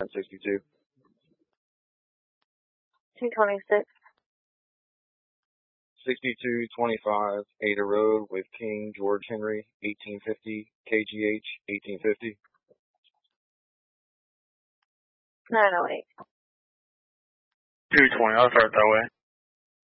62. 226. 6225 Ada Road with King George Henry, 1850, KGH, 1850. 908. 220, I'll start that way.